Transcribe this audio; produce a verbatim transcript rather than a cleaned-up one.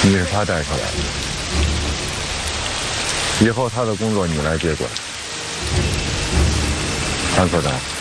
你是他带出来的，以后他的工作你来接管，韩科长。